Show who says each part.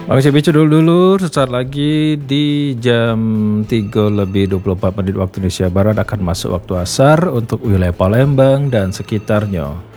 Speaker 1: Oke, bicu dulu, sesaat lagi di jam 3:24 waktu Indonesia Barat akan masuk waktu asar untuk wilayah Palembang dan sekitarnya.